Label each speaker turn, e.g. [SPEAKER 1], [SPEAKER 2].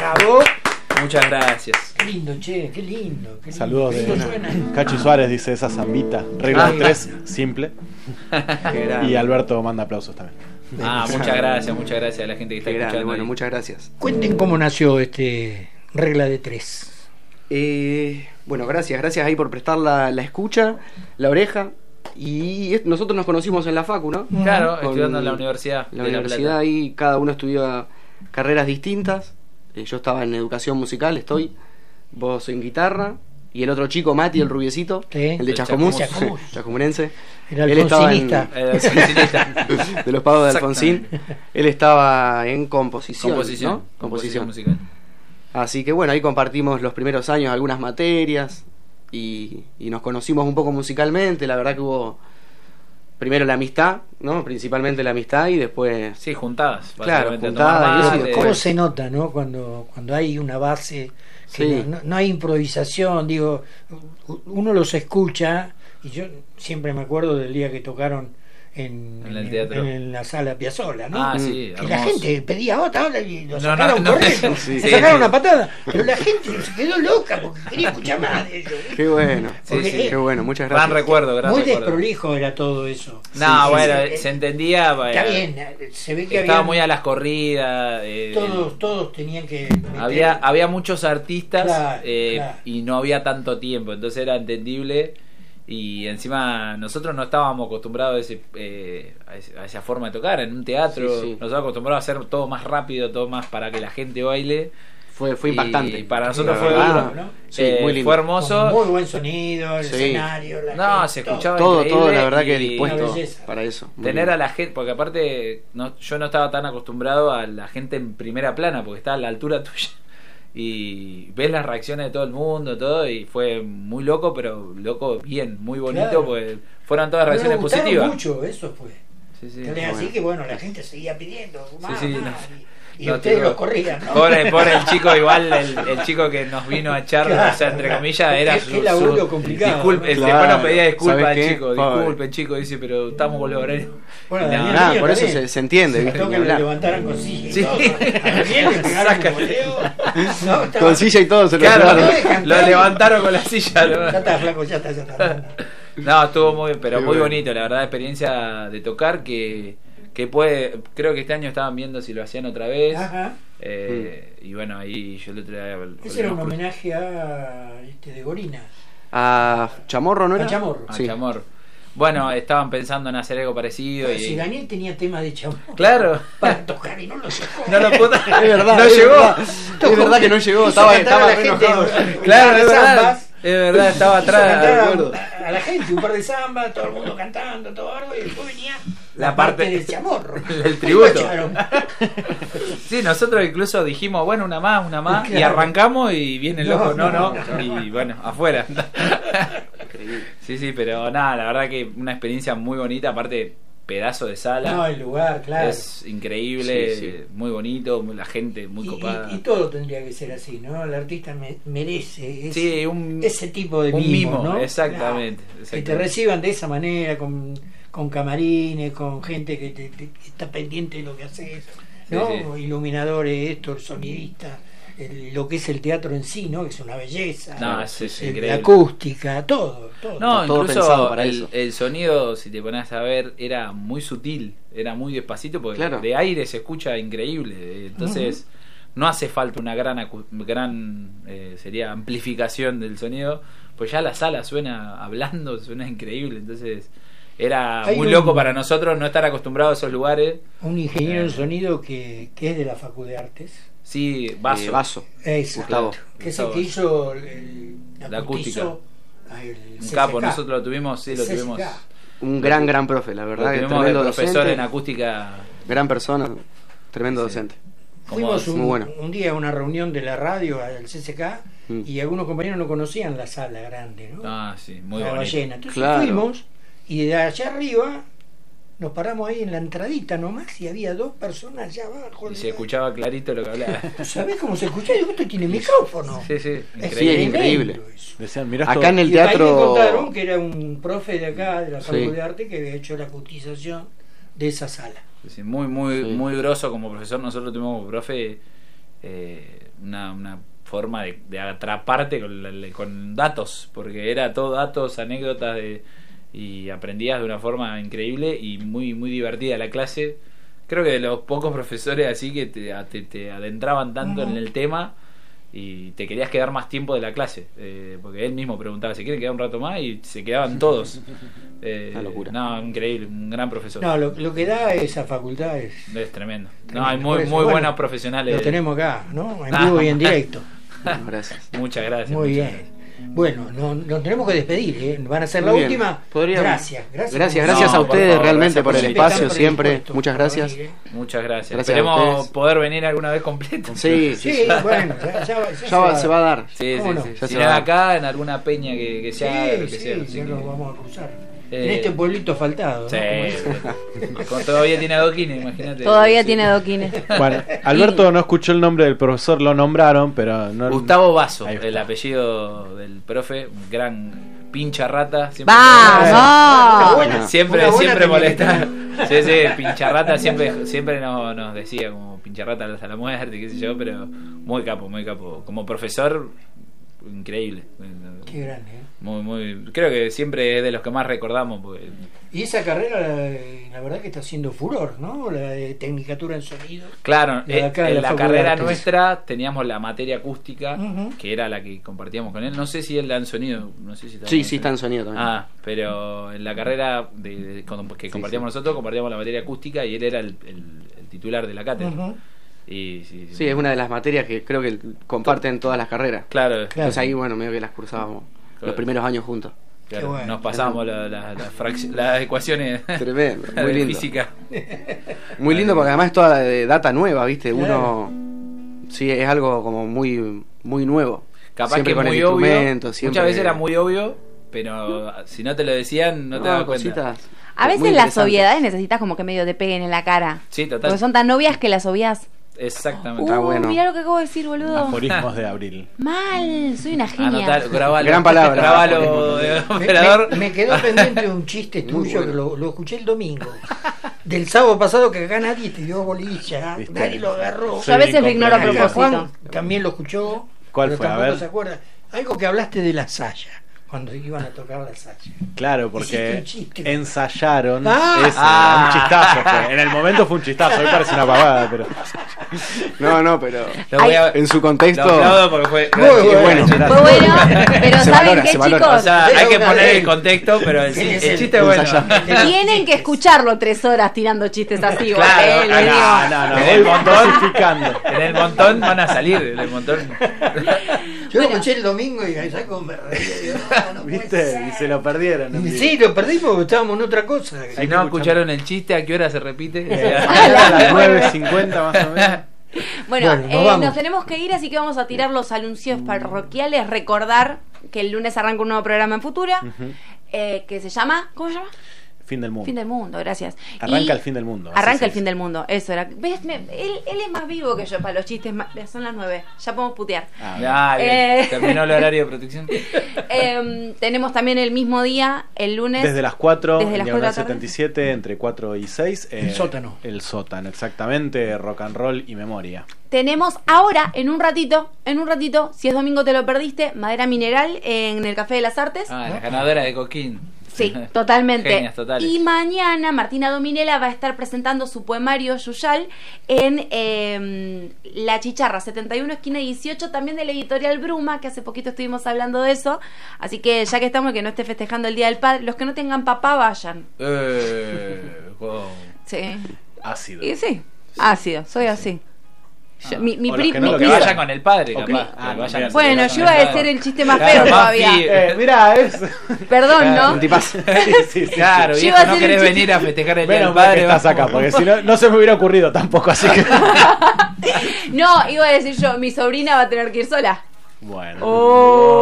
[SPEAKER 1] Bravo.
[SPEAKER 2] Muchas gracias.
[SPEAKER 1] Qué lindo, che, qué lindo. Qué lindo.
[SPEAKER 3] Saludos
[SPEAKER 1] Qué
[SPEAKER 3] de
[SPEAKER 1] lindo suena.
[SPEAKER 3] Cachi Suárez, dice esa zambita. Regla de 3, simple.
[SPEAKER 4] Qué grande.
[SPEAKER 3] Y Alberto manda aplausos también.
[SPEAKER 2] Muchas gracias a la gente que está
[SPEAKER 4] Qué grande,
[SPEAKER 2] escuchando.
[SPEAKER 4] bueno,
[SPEAKER 2] ahí.
[SPEAKER 4] muchas gracias.
[SPEAKER 1] Cuenten cómo nació regla de 3.
[SPEAKER 4] Bueno, gracias ahí por prestar la escucha, la oreja. Y nosotros nos conocimos en la Facu, ¿no?
[SPEAKER 2] Claro,
[SPEAKER 4] Con
[SPEAKER 2] estudiando en la universidad.
[SPEAKER 4] La
[SPEAKER 2] de La
[SPEAKER 4] universidad
[SPEAKER 2] Plata.
[SPEAKER 4] ahí, cada uno estudia carreras distintas. Yo estaba en educación musical, vos en guitarra. Y el otro chico, Mati, el rubiecito,
[SPEAKER 1] Sí.
[SPEAKER 4] el de
[SPEAKER 2] El
[SPEAKER 4] Chascomús,
[SPEAKER 1] Chascomús.
[SPEAKER 4] chascomunense.
[SPEAKER 1] Era
[SPEAKER 4] Él estaba
[SPEAKER 1] alfonsinista.
[SPEAKER 2] Alfonsinista.
[SPEAKER 4] de los pagos de Alfonsín. Él estaba en composición,
[SPEAKER 2] Composición.
[SPEAKER 4] ¿no?
[SPEAKER 2] Composición musical.
[SPEAKER 4] Así que bueno, ahí compartimos los primeros años algunas materias y nos conocimos un poco musicalmente. La verdad que hubo primero la amistad, ¿no? Principalmente la amistad y después...
[SPEAKER 2] Sí, juntadas.
[SPEAKER 4] Claro,
[SPEAKER 2] básicamente, a
[SPEAKER 4] juntadas,
[SPEAKER 2] tomar
[SPEAKER 4] y eso
[SPEAKER 2] mate.
[SPEAKER 4] después.
[SPEAKER 1] ¿Cómo se nota, no? Cuando hay una base, que
[SPEAKER 4] Sí.
[SPEAKER 1] no hay improvisación, digo, uno los escucha, y yo siempre me acuerdo del día que tocaron en
[SPEAKER 2] el teatro.
[SPEAKER 1] en la sala Piazzolla, ¿no?
[SPEAKER 2] Ah, sí,
[SPEAKER 1] Que la
[SPEAKER 2] hermoso.
[SPEAKER 1] gente pedía otra y lo
[SPEAKER 2] No,
[SPEAKER 1] sacaron
[SPEAKER 2] no,
[SPEAKER 1] corriendo,
[SPEAKER 4] sí,
[SPEAKER 1] le
[SPEAKER 4] sí,
[SPEAKER 1] sacaron
[SPEAKER 2] sí.
[SPEAKER 1] una patada, pero la gente se quedó loca porque quería escuchar más de ellos.
[SPEAKER 4] Qué bueno,
[SPEAKER 2] Sí, sí.
[SPEAKER 4] qué bueno, muchas
[SPEAKER 2] Gran
[SPEAKER 4] gracias.
[SPEAKER 2] recuerdo, gran
[SPEAKER 1] Muy
[SPEAKER 2] recuerdo.
[SPEAKER 1] desprolijo era todo eso.
[SPEAKER 2] No,
[SPEAKER 1] Sí,
[SPEAKER 2] bueno,
[SPEAKER 1] sí,
[SPEAKER 2] se entendía.
[SPEAKER 1] está bien, se ve que
[SPEAKER 2] Estaba
[SPEAKER 1] había
[SPEAKER 2] muy a las corridas.
[SPEAKER 1] todos tenían que
[SPEAKER 2] Había muchos artistas
[SPEAKER 1] Claro, claro.
[SPEAKER 2] y no había tanto tiempo, entonces era entendible. Y encima nosotros no estábamos acostumbrados a esa forma de tocar en un teatro.
[SPEAKER 4] Sí, sí.
[SPEAKER 2] Nosotros acostumbrados a hacer todo más rápido, todo más para que la gente baile.
[SPEAKER 4] Fue impactante.
[SPEAKER 2] Y para nosotros
[SPEAKER 4] La
[SPEAKER 2] fue
[SPEAKER 4] verdad,
[SPEAKER 2] duro,
[SPEAKER 1] ¿no?
[SPEAKER 4] Sí, muy lindo.
[SPEAKER 2] fue hermoso.
[SPEAKER 1] Con muy buen sonido, el
[SPEAKER 4] Sí.
[SPEAKER 1] escenario, la
[SPEAKER 2] No,
[SPEAKER 1] gente,
[SPEAKER 2] se escuchaba
[SPEAKER 4] Todo,
[SPEAKER 2] increíble
[SPEAKER 4] la verdad que
[SPEAKER 2] y
[SPEAKER 4] dispuesto
[SPEAKER 1] Una belleza.
[SPEAKER 4] para eso. Muy
[SPEAKER 2] tener
[SPEAKER 4] lindo.
[SPEAKER 2] a la gente, porque aparte yo no estaba tan acostumbrado a la gente en primera plana, porque estaba a la altura tuya y ves las reacciones de todo el mundo, todo, y fue muy loco, pero loco bien, muy bonito,
[SPEAKER 1] Claro.
[SPEAKER 2] porque fueron todas
[SPEAKER 1] Me
[SPEAKER 2] reacciones
[SPEAKER 1] gustaron
[SPEAKER 2] positivas.
[SPEAKER 1] mucho, eso fue.
[SPEAKER 2] Sí, sí.
[SPEAKER 1] Tal vez así que bueno, la gente seguía pidiendo más,
[SPEAKER 2] Sí, sí,
[SPEAKER 1] más,
[SPEAKER 2] no.
[SPEAKER 1] y
[SPEAKER 2] No,
[SPEAKER 1] ustedes
[SPEAKER 2] tipo,
[SPEAKER 1] los corrían, ¿no?
[SPEAKER 2] Pobre el chico, igual el chico que nos vino a echar,
[SPEAKER 1] Claro.
[SPEAKER 2] o sea, entre comillas, era
[SPEAKER 1] Qué laburo complicado,
[SPEAKER 2] disculpe,
[SPEAKER 1] ¿no?
[SPEAKER 2] después nos pedía disculpas
[SPEAKER 4] ¿sabes
[SPEAKER 2] al
[SPEAKER 4] qué?
[SPEAKER 2] chico,
[SPEAKER 4] Pobre.
[SPEAKER 2] disculpen chico, dice, pero estamos con los horarios.
[SPEAKER 1] Bueno,
[SPEAKER 2] No,
[SPEAKER 1] Daniel
[SPEAKER 4] nada,
[SPEAKER 1] Río
[SPEAKER 4] por eso
[SPEAKER 1] también.
[SPEAKER 4] se entiende, ¿viste?
[SPEAKER 1] Faltó
[SPEAKER 4] Ni
[SPEAKER 1] que lo
[SPEAKER 4] hablar.
[SPEAKER 1] levantaran con silla y
[SPEAKER 2] Sí.
[SPEAKER 1] todo. A Daniel le pegaron
[SPEAKER 2] Saca.
[SPEAKER 1] un voleo. No, estaba-
[SPEAKER 4] Con silla y todo se lo
[SPEAKER 2] Claro,
[SPEAKER 4] llevaron.
[SPEAKER 1] no dejan
[SPEAKER 2] lo
[SPEAKER 1] entrar.
[SPEAKER 2] levantaron con la silla. ¿no?
[SPEAKER 1] Ya está, flaco, ya está.
[SPEAKER 2] No, estuvo muy, pero
[SPEAKER 4] Qué
[SPEAKER 2] muy
[SPEAKER 4] bueno.
[SPEAKER 2] bonito, la verdad, experiencia de tocar que creo que este año estaban viendo si lo hacían otra vez.
[SPEAKER 1] Ajá.
[SPEAKER 2] Y bueno, ahí yo el otro día
[SPEAKER 1] Ese era un homenaje a de Gorina.
[SPEAKER 4] A Chamorro, ¿no era?
[SPEAKER 1] A Chamorro.
[SPEAKER 2] a
[SPEAKER 4] Sí.
[SPEAKER 2] Chamorro. Bueno, estaban pensando en hacer algo parecido
[SPEAKER 1] Si
[SPEAKER 2] y
[SPEAKER 1] Daniel tenía tema de Chamorro
[SPEAKER 2] claro,
[SPEAKER 1] para tocar y no lo sacó.
[SPEAKER 2] no lo pudo,
[SPEAKER 4] Es verdad,
[SPEAKER 2] no
[SPEAKER 4] es
[SPEAKER 2] llegó.
[SPEAKER 4] verdad. Es verdad que no llegó,
[SPEAKER 1] Hizo cantar a la
[SPEAKER 4] re
[SPEAKER 1] gente,
[SPEAKER 4] enojado.
[SPEAKER 2] Claro,
[SPEAKER 1] de
[SPEAKER 2] es verdad.
[SPEAKER 1] zambas.
[SPEAKER 2] Es verdad, estaba
[SPEAKER 1] Hizo cantar
[SPEAKER 2] atrás.
[SPEAKER 4] acuerdo.
[SPEAKER 1] a la gente un par de zambas, todo el mundo cantando, todo algo, y después venía
[SPEAKER 2] La parte-
[SPEAKER 1] del Chamorro.
[SPEAKER 2] el tributo.
[SPEAKER 1] Y lo echaron.
[SPEAKER 2] Sí, nosotros incluso dijimos, bueno, una más, y
[SPEAKER 1] Claro.
[SPEAKER 2] arrancamos y viene el
[SPEAKER 1] No,
[SPEAKER 2] loco, no,
[SPEAKER 1] no.
[SPEAKER 2] y bueno, afuera. Sí, sí, pero nada, la verdad que una experiencia muy bonita, aparte pedazo de sala.
[SPEAKER 1] No, el lugar, claro.
[SPEAKER 2] Es increíble,
[SPEAKER 4] Sí, sí.
[SPEAKER 2] muy bonito, la gente muy copada.
[SPEAKER 1] Y todo tendría que ser así, ¿no? El artista merece
[SPEAKER 2] Sí,
[SPEAKER 1] ese tipo de
[SPEAKER 2] un
[SPEAKER 1] mimo,
[SPEAKER 2] mimo,
[SPEAKER 1] ¿no?
[SPEAKER 2] exactamente,
[SPEAKER 1] Claro. Que te
[SPEAKER 2] exactamente.
[SPEAKER 1] reciban de esa manera, con camarines, con gente que que está pendiente de lo que haces, ¿no?
[SPEAKER 2] Sí,
[SPEAKER 1] Iluminadores, esto, el sonidista, lo que es el teatro en sí, ¿no? Que es una belleza.
[SPEAKER 2] No, es increíble.
[SPEAKER 1] La acústica, todo.
[SPEAKER 2] No,
[SPEAKER 4] todo pensado
[SPEAKER 2] incluso
[SPEAKER 4] para eso.
[SPEAKER 2] el sonido, si te pones a ver, era muy sutil, era muy despacito, porque
[SPEAKER 4] Claro.
[SPEAKER 2] de aire se escucha increíble. Entonces, no hace falta una gran sería amplificación del sonido, pues ya la sala suena hablando, suena increíble. Entonces, era
[SPEAKER 1] Hay
[SPEAKER 2] muy
[SPEAKER 1] un-
[SPEAKER 2] loco para nosotros no estar acostumbrados a esos lugares.
[SPEAKER 1] Un ingeniero de sonido que es de la Facultad de Artes.
[SPEAKER 2] Sí, Vaso.
[SPEAKER 4] Vaso.
[SPEAKER 1] Exacto.
[SPEAKER 4] Gustavo.
[SPEAKER 1] Que es el que hizo la
[SPEAKER 2] acústica.
[SPEAKER 1] el
[SPEAKER 2] Un
[SPEAKER 1] CCK.
[SPEAKER 2] capo, nosotros lo tuvimos, sí, lo
[SPEAKER 1] CCK.
[SPEAKER 2] tuvimos.
[SPEAKER 4] Un gran profe, la
[SPEAKER 2] Lo
[SPEAKER 4] verdad. Que
[SPEAKER 2] tuvimos de
[SPEAKER 4] tremendo
[SPEAKER 2] profesor
[SPEAKER 4] docente.
[SPEAKER 2] en acústica.
[SPEAKER 4] Gran persona, tremendo
[SPEAKER 2] Sí.
[SPEAKER 4] docente.
[SPEAKER 1] Fuimos
[SPEAKER 4] muy bueno.
[SPEAKER 1] un día a una reunión de la radio al CCK
[SPEAKER 4] Mm.
[SPEAKER 1] y algunos compañeros no conocían la sala grande, ¿no?
[SPEAKER 2] Ah, sí, muy
[SPEAKER 1] la
[SPEAKER 2] bonito.
[SPEAKER 1] ballena. Entonces
[SPEAKER 4] Claro.
[SPEAKER 1] fuimos y de allá arriba nos paramos ahí en la entradita nomás y había 2 personas allá abajo.
[SPEAKER 2] Y se escuchaba clarito lo que hablaba.
[SPEAKER 1] ¿Sabés cómo se escucha? Digo, esto tiene micrófono.
[SPEAKER 2] Sí, sí,
[SPEAKER 1] Es
[SPEAKER 4] Sí, es
[SPEAKER 2] increíble.
[SPEAKER 4] increíble.
[SPEAKER 1] tremendo eso.
[SPEAKER 3] Decían, mirá
[SPEAKER 4] Acá
[SPEAKER 3] esto-
[SPEAKER 4] en el
[SPEAKER 1] Y ahí me
[SPEAKER 4] teatro.
[SPEAKER 1] contaron que era un profe de acá, de la Facultad
[SPEAKER 4] Sí.
[SPEAKER 1] de Arte, que había hecho la acustización de esa sala.
[SPEAKER 2] Sí, muy, muy,
[SPEAKER 4] Sí.
[SPEAKER 2] muy grosso como profesor. Nosotros tuvimos como profe una forma de atraparte con datos, porque era todo datos, anécdotas y aprendías de una forma increíble y muy muy divertida la clase. Creo que de los pocos profesores así que te adentraban tanto en el tema y te querías quedar más tiempo de la clase, porque él mismo preguntaba si quieren quedar un rato más y se quedaban todos.
[SPEAKER 4] Una locura.
[SPEAKER 2] No, increíble, un gran profesor.
[SPEAKER 1] No, lo que da esa facultad es
[SPEAKER 2] tremendo.
[SPEAKER 1] tremendo.
[SPEAKER 2] No, hay
[SPEAKER 1] Por
[SPEAKER 2] muy
[SPEAKER 1] eso,
[SPEAKER 2] muy
[SPEAKER 1] bueno,
[SPEAKER 2] buenos profesionales.
[SPEAKER 1] lo tenemos acá, ¿no? En vivo y en directo.
[SPEAKER 4] Gracias.
[SPEAKER 2] Muchas gracias.
[SPEAKER 1] Muy
[SPEAKER 2] muchas
[SPEAKER 1] bien.
[SPEAKER 2] gracias.
[SPEAKER 1] Bueno, nos tenemos que despedir, ¿eh? Van a ser la
[SPEAKER 4] Muy bien.
[SPEAKER 1] última.
[SPEAKER 4] Podríamos.
[SPEAKER 1] Gracias
[SPEAKER 4] Gracias
[SPEAKER 2] No,
[SPEAKER 4] a
[SPEAKER 2] por
[SPEAKER 4] ustedes
[SPEAKER 2] favor,
[SPEAKER 4] realmente
[SPEAKER 2] gracias
[SPEAKER 4] por el
[SPEAKER 2] por
[SPEAKER 4] espacio
[SPEAKER 1] Están
[SPEAKER 4] siempre.
[SPEAKER 1] predispuestos
[SPEAKER 4] Muchas
[SPEAKER 1] para
[SPEAKER 4] gracias.
[SPEAKER 1] venir, ¿eh?
[SPEAKER 2] Muchas gracias.
[SPEAKER 4] Gracias a
[SPEAKER 2] Esperemos
[SPEAKER 4] ustedes.
[SPEAKER 2] poder venir alguna vez completo.
[SPEAKER 4] Sí,
[SPEAKER 1] Sí, bueno, ya
[SPEAKER 4] se va a dar.
[SPEAKER 2] Sí,
[SPEAKER 1] ¿Cómo no?
[SPEAKER 2] sí.
[SPEAKER 4] Ya
[SPEAKER 2] Si
[SPEAKER 4] se
[SPEAKER 2] no
[SPEAKER 4] va.
[SPEAKER 2] acá, en alguna peña que
[SPEAKER 1] Sí,
[SPEAKER 2] sea. que
[SPEAKER 1] sí,
[SPEAKER 2] sea, así
[SPEAKER 1] ya
[SPEAKER 2] que-
[SPEAKER 1] nos vamos a cruzar.
[SPEAKER 2] Eh,
[SPEAKER 1] En este pueblito faltado, ¿no?
[SPEAKER 2] Sí,
[SPEAKER 1] Como dice.
[SPEAKER 2] todavía tiene adoquines, imagínate.
[SPEAKER 5] Todavía
[SPEAKER 2] Sí.
[SPEAKER 5] tiene adoquines.
[SPEAKER 3] Bueno, Alberto no escuchó el nombre del profesor, lo nombraron, pero no.
[SPEAKER 2] Gustavo Basso,
[SPEAKER 3] Ahí está.
[SPEAKER 2] el apellido del profe, un gran pincha rata. Siempre
[SPEAKER 5] ¡Vamos!
[SPEAKER 1] Buena.
[SPEAKER 2] Siempre,
[SPEAKER 1] Una buena
[SPEAKER 2] siempre
[SPEAKER 1] tenía
[SPEAKER 2] molesta.
[SPEAKER 1] que
[SPEAKER 2] Sí, pincharrata siempre nos decía como pincharrata hasta la muerte, qué sé yo, pero muy capo, muy capo. Como profesor, increíble.
[SPEAKER 1] Qué grande, ¿eh?
[SPEAKER 2] Muy, creo que siempre es de los que más recordamos. Porque,
[SPEAKER 1] Y esa carrera, la verdad que está haciendo furor, ¿no? La de Tecnicatura en Sonido.
[SPEAKER 2] claro,
[SPEAKER 1] De acá, de
[SPEAKER 2] en
[SPEAKER 1] la
[SPEAKER 2] la
[SPEAKER 1] Facultad de
[SPEAKER 2] carrera
[SPEAKER 1] Artes.
[SPEAKER 2] nuestra teníamos la materia acústica,
[SPEAKER 1] Ujú.
[SPEAKER 2] que era la que compartíamos con él. No sé si él da en sonido, no sé si está
[SPEAKER 4] Sí, está en sonido también.
[SPEAKER 2] Ah, pero en la carrera que compartíamos nosotros, compartíamos la materia acústica y él era el titular de la cátedra.
[SPEAKER 1] Ujú.
[SPEAKER 2] Y sí,
[SPEAKER 4] Sí, es una de las materias que creo que comparten todas las carreras.
[SPEAKER 2] Claro,
[SPEAKER 1] Claro.
[SPEAKER 4] Entonces ahí, bueno, medio que las cursábamos los primeros años juntos.
[SPEAKER 2] claro,
[SPEAKER 1] Qué bueno.
[SPEAKER 2] nos pasábamos las ecuaciones
[SPEAKER 4] Tremendo,
[SPEAKER 2] de
[SPEAKER 4] muy lindo.
[SPEAKER 2] física.
[SPEAKER 4] Muy lindo porque además es toda de data nueva, ¿viste?
[SPEAKER 1] Claro.
[SPEAKER 4] Uno. Sí, es algo como muy nuevo.
[SPEAKER 2] Capaz
[SPEAKER 4] Siempre
[SPEAKER 2] que
[SPEAKER 4] con el
[SPEAKER 2] muy obvio,
[SPEAKER 4] instrumento, siempre-
[SPEAKER 2] muchas veces era muy obvio, pero si no te lo decían no te dabas cuenta.
[SPEAKER 4] cositas.
[SPEAKER 5] A veces
[SPEAKER 4] muy
[SPEAKER 5] las
[SPEAKER 4] interesantes.
[SPEAKER 5] obviedades necesitas como que medio te peguen en la cara.
[SPEAKER 2] Sí, total.
[SPEAKER 5] Porque son tan obvias que las obvias.
[SPEAKER 2] Exactamente.
[SPEAKER 4] Está bueno.
[SPEAKER 5] Mirá lo que acabo de decir, boludo.
[SPEAKER 3] Aforismos de abril.
[SPEAKER 5] Mal, soy una genia.
[SPEAKER 2] Anotar, grabalo.
[SPEAKER 4] Gran palabra.
[SPEAKER 2] Grabalo de operador.
[SPEAKER 1] Me quedó pendiente un chiste
[SPEAKER 4] Muy
[SPEAKER 1] tuyo
[SPEAKER 4] bueno.
[SPEAKER 1] que lo escuché el domingo. Del sábado pasado que acá nadie te dio bolilla,
[SPEAKER 3] ¿Viste?
[SPEAKER 1] nadie lo agarró.
[SPEAKER 5] Yo a veces lo ignoro a
[SPEAKER 3] incomprendido.
[SPEAKER 5] propósito.
[SPEAKER 1] Juan también lo escuchó.
[SPEAKER 3] ¿Cuál
[SPEAKER 1] pero
[SPEAKER 3] fue? A
[SPEAKER 1] tampoco
[SPEAKER 3] ver.
[SPEAKER 1] se acuerda. Algo que hablaste de la saya, cuando iban a tocar la saya.
[SPEAKER 3] Claro,
[SPEAKER 1] Hiciste
[SPEAKER 3] porque
[SPEAKER 1] un chiste.
[SPEAKER 3] ensayaron.
[SPEAKER 1] Ah.
[SPEAKER 3] Un chistazo fue. En el momento fue un chistazo, hoy parece una pavada, pero.
[SPEAKER 4] No, pero
[SPEAKER 2] Lo voy a-
[SPEAKER 4] en su
[SPEAKER 2] lo
[SPEAKER 4] contexto.
[SPEAKER 2] aplaudo porque fue
[SPEAKER 1] Muy
[SPEAKER 4] bueno.
[SPEAKER 5] Fue bueno, pero
[SPEAKER 4] Se
[SPEAKER 5] ¿saben
[SPEAKER 4] valora,
[SPEAKER 5] qué,
[SPEAKER 4] se valora.
[SPEAKER 2] O
[SPEAKER 5] chicos?
[SPEAKER 2] sea,
[SPEAKER 1] Era
[SPEAKER 2] hay que
[SPEAKER 1] una
[SPEAKER 2] poner
[SPEAKER 1] ley.
[SPEAKER 2] el contexto, pero el
[SPEAKER 1] Ese es
[SPEAKER 2] el
[SPEAKER 1] el
[SPEAKER 2] chiste es bueno.
[SPEAKER 4] ensayar.
[SPEAKER 5] Tienen que escucharlo 3 horas tirando chistes así,
[SPEAKER 2] Claro,
[SPEAKER 5] les digo.
[SPEAKER 3] No,
[SPEAKER 2] En el
[SPEAKER 3] hoy
[SPEAKER 2] montón.
[SPEAKER 3] justificando.
[SPEAKER 2] En el montón van a salir, en el montón.
[SPEAKER 1] Yo lo escuché el domingo y ¿sabes cómo me reí? Digo, no puede
[SPEAKER 3] ¿Viste?
[SPEAKER 1] ser.
[SPEAKER 3] Y se lo perdieron. en vivo.
[SPEAKER 1] Sí, lo perdí porque estábamos en otra cosa.
[SPEAKER 2] Si no escucharon el chiste, ¿a qué hora se repite?
[SPEAKER 3] A las 9:50 más o menos.
[SPEAKER 5] Bueno,
[SPEAKER 1] Bueno, nos vamos.
[SPEAKER 5] nos tenemos que ir, así que vamos a tirar los anuncios parroquiales. Recordar que el lunes arranca un nuevo programa en Futura,
[SPEAKER 3] Ujú.
[SPEAKER 5] que se llama... ¿Cómo se llama?
[SPEAKER 3] Fin del mundo.
[SPEAKER 5] Fin del mundo, gracias.
[SPEAKER 3] Arranca
[SPEAKER 5] Y-
[SPEAKER 3] el fin del mundo. así
[SPEAKER 5] Arranca
[SPEAKER 3] se
[SPEAKER 5] el fin
[SPEAKER 3] dice.
[SPEAKER 5] del mundo, eso era. ¿Ves? Él es más vivo que yo para los chistes, son las 9, ya podemos putear.
[SPEAKER 3] Ah, bien.
[SPEAKER 2] Ah, bien.
[SPEAKER 5] Eh.
[SPEAKER 2] Terminó el horario de protección.
[SPEAKER 5] Tenemos también el mismo día, el lunes.
[SPEAKER 3] Desde las 4,
[SPEAKER 5] Desde
[SPEAKER 3] en
[SPEAKER 5] las 4 de
[SPEAKER 3] diagonal
[SPEAKER 5] la tarde.
[SPEAKER 3] 77, entre 4 y 6.
[SPEAKER 1] El sótano.
[SPEAKER 3] El sótano, exactamente. Rock and roll y memoria.
[SPEAKER 5] Tenemos ahora, en un ratito, si es domingo te lo perdiste, Madera Mineral en el Café de las Artes.
[SPEAKER 2] Ah, la ganadora de Coquín.
[SPEAKER 5] Sí, totalmente.
[SPEAKER 2] Genias totales.
[SPEAKER 5] Y mañana Martina Dominela va a estar presentando su poemario Yuyal en La Chicharra, 71 esquina 18, también de la editorial Bruma, que hace poquito estuvimos hablando de eso. Así que ya que estamos, que no esté festejando el Día del Padre, los que no tengan papá vayan.
[SPEAKER 2] Wow.
[SPEAKER 5] Sí.
[SPEAKER 3] Ácido.
[SPEAKER 5] Y sí, ácido, soy así. Yo- mi
[SPEAKER 3] O los
[SPEAKER 5] pri-
[SPEAKER 3] que no
[SPEAKER 5] mi-
[SPEAKER 3] lo
[SPEAKER 2] Que
[SPEAKER 5] mi-
[SPEAKER 2] vayan con el padre,
[SPEAKER 3] Ok.
[SPEAKER 2] capaz.
[SPEAKER 3] Ah,
[SPEAKER 2] Que vayan
[SPEAKER 3] bien.
[SPEAKER 2] a
[SPEAKER 5] Bueno,
[SPEAKER 2] celebrar
[SPEAKER 5] yo
[SPEAKER 2] con
[SPEAKER 5] iba a
[SPEAKER 2] el
[SPEAKER 5] decir
[SPEAKER 2] padre.
[SPEAKER 5] el chiste más
[SPEAKER 2] Claro,
[SPEAKER 5] feo
[SPEAKER 2] más
[SPEAKER 5] todavía.
[SPEAKER 2] fi-
[SPEAKER 3] Mirá, es.
[SPEAKER 5] Perdón, ¿no?
[SPEAKER 4] Un tipazo.
[SPEAKER 3] Sí, sí.
[SPEAKER 2] Claro,
[SPEAKER 5] Yo
[SPEAKER 2] viejo,
[SPEAKER 5] iba a
[SPEAKER 2] no
[SPEAKER 5] hacer el
[SPEAKER 2] querés
[SPEAKER 5] chiste.
[SPEAKER 2] venir a festejar el Día
[SPEAKER 3] Menos
[SPEAKER 2] del
[SPEAKER 3] mal que
[SPEAKER 2] Padre.
[SPEAKER 3] estás acá, porque si no, no se me hubiera ocurrido tampoco, así que.
[SPEAKER 5] No, iba a decir yo, mi sobrina va a tener que ir sola.
[SPEAKER 3] Bueno.
[SPEAKER 5] Oh.